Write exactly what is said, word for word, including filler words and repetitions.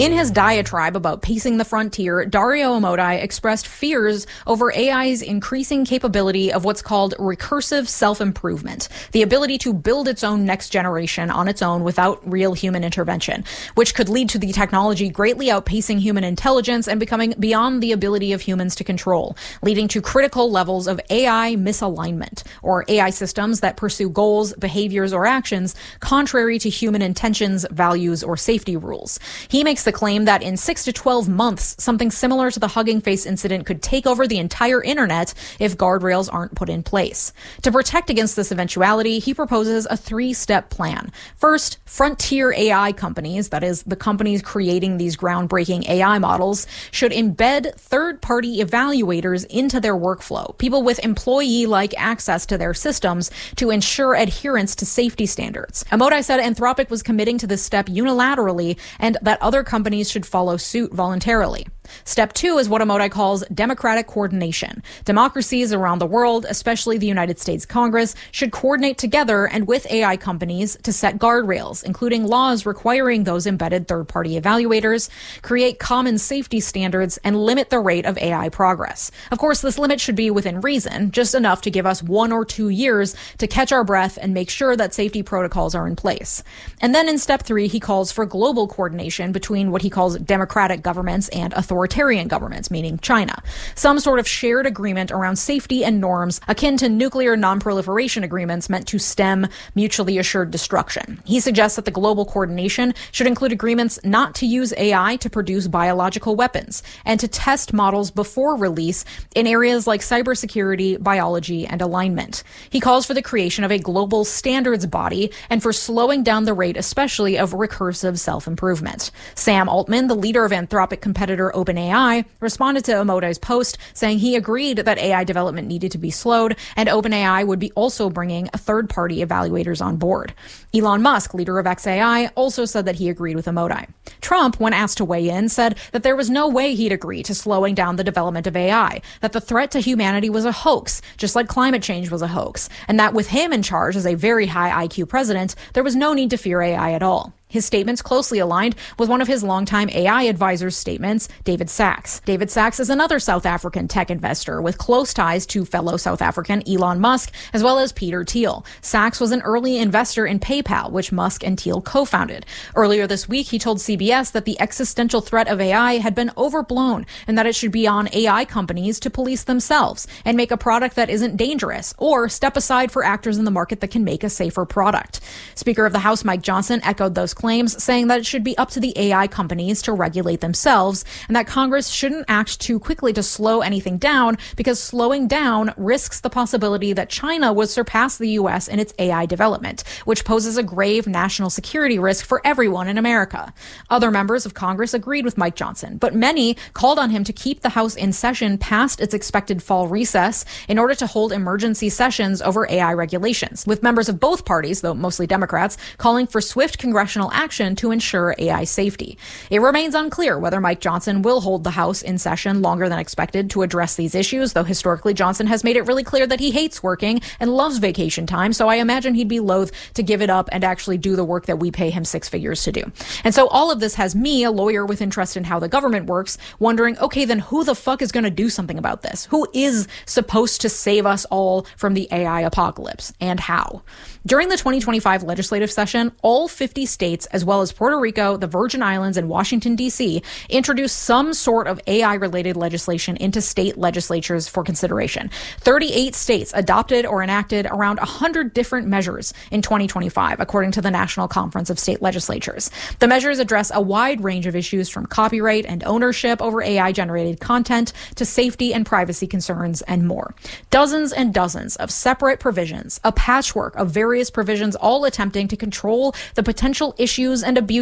In his diatribe about pacing the frontier, Dario Amodei expressed fears over A I's increasing capability of what's called recursive self-improvement, the ability to build its own next generation on its own without real human intervention, which could lead to the technology greatly outpacing human intelligence and becoming beyond the ability of humans to control, leading to critical levels of A I misalignment, or A I systems that pursue goals, behaviors, or actions contrary to human intentions, values, or safety rules. He makes the claim that in six to twelve months, something similar to the Hugging Face incident could take over the entire internet if guardrails aren't put in place. To protect against this eventuality, he proposes a three-step plan. First, frontier A I companies, that is, the companies creating these groundbreaking A I models, should embed third-party evaluators into their workflow, people with employee-like access to their systems to ensure adherence to safety standards. Amodei said Anthropic was committing to this step unilaterally and that other companies should follow suit voluntarily. Step two is what Amodei calls democratic coordination. Democracies around the world, especially the United States Congress, should coordinate together and with A I companies to set guardrails, including laws requiring those embedded third-party evaluators, create common safety standards, and limit the rate of A I progress. Of course, this limit should be within reason, just enough to give us one or two years to catch our breath and make sure that safety protocols are in place. And then in step three, he calls for global coordination between what he calls democratic governments and authoritarian governments, meaning China. Some sort of shared agreement around safety and norms akin to nuclear non-proliferation agreements meant to stem mutually assured destruction. He suggests that the global coordination should include agreements not to use A I to produce biological weapons and to test models before release in areas like cybersecurity, biology, and alignment. He calls for the creation of a global standards body and for slowing down the rate especially of recursive self-improvement. Sam Altman, the leader of Anthropic competitor OpenAI, responded to Amodei's post saying he agreed that A I development needed to be slowed and OpenAI would be also bringing third-party evaluators on board. Elon Musk, leader of X A I, also said that he agreed with Amodei. Trump, when asked to weigh in, said that there was no way he'd agree to slowing down the development of A I, that the threat to humanity was a hoax, just like climate change was a hoax, and that with him in charge as a very high I Q president, there was no need to fear A I at all. His statements closely aligned with one of his longtime A I advisors' statements, David Sacks. David Sacks is another South African tech investor with close ties to fellow South African Elon Musk, as well as Peter Thiel. Sacks was an early investor in PayPal, which Musk and Thiel co-founded. Earlier this week, he told C B S that the existential threat of A I had been overblown and that it should be on A I companies to police themselves and make a product that isn't dangerous, or step aside for actors in the market that can make a safer product. Speaker of the House Mike Johnson echoed those claims, saying that it should be up to the A I companies to regulate themselves and that Congress shouldn't act too quickly to slow anything down because slowing down risks the possibility that China would surpass the U S in its A I development, which poses a grave national security risk for everyone in America. Other members of Congress agreed with Mike Johnson, but many called on him to keep the House in session past its expected fall recess in order to hold emergency sessions over A I regulations, with members of both parties, though mostly Democrats, calling for swift congressional action to ensure A I safety. It remains unclear whether Mike Johnson will hold the House in session longer than expected to address these issues, though historically Johnson has made it really clear that he hates working and loves vacation time, so I imagine he'd be loath to give it up and actually do the work that we pay him six figures to do. And so all of this has me, a lawyer with interest in how the government works, wondering, okay, then who the fuck is going to do something about this? Who is supposed to save us all from the A I apocalypse, and how? During the twenty twenty-five legislative session, all fifty states, as well as Puerto Rico, the Virgin Islands, and Washington, D C, introduced some sort of A I-related legislation into state legislatures for consideration. thirty-eight states adopted or enacted around one hundred different measures in twenty twenty-five, according to the National Conference of State Legislatures. The measures address a wide range of issues from copyright and ownership over A I-generated content to safety and privacy concerns and more. Dozens and dozens of separate provisions, a patchwork of various provisions all attempting to control the potential issues and abuses